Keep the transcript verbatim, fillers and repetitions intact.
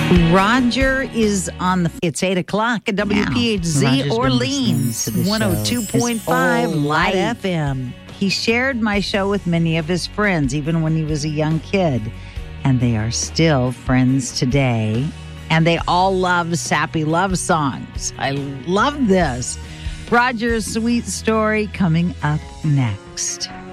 Roger is on the. It's eight o'clock at W P H Z Roger's been Orleans, listening to the one oh two point five show. His old Light life. F M. He shared my show with many of his friends, even when he was a young kid. And they are still friends today. And they all love sappy love songs. I love this. Roger's sweet story coming up next.